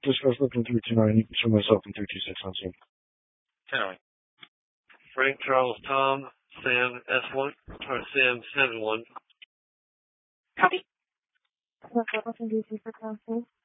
Discuss looking 329. You can show myself in 326 on scene. 10. Frank Charles Tom Sam S1 or Sam 71. Copy. What's in DC for council?